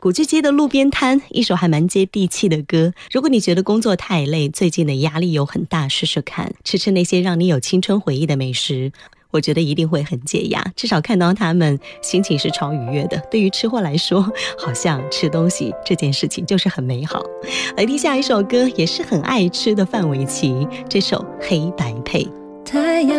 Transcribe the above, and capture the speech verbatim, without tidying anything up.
古巨基的路边摊，一首还蛮接地气的歌。如果你觉得工作太累，最近的压力有很大，试试看吃吃那些让你有青春回忆的美食，我觉得一定会很解压，至少看到他们心情是超愉悦的。对于吃货来说，好像吃东西这件事情就是很美好。来听下一首歌，也是很爱吃的范玮琪，这首黑白配。 太阳